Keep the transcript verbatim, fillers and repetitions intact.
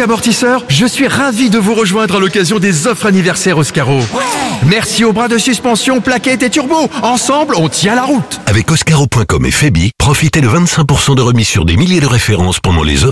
amortisseurs, je suis ravi de vous rejoindre à l'occasion des offres anniversaires Oscaro. Merci aux bras de suspension, plaquettes et turbo. Ensemble, on tient la route. Avec Oscaro point com et Febi, profitez de vingt-cinq pour cent de remise sur des milliers de références pendant les offres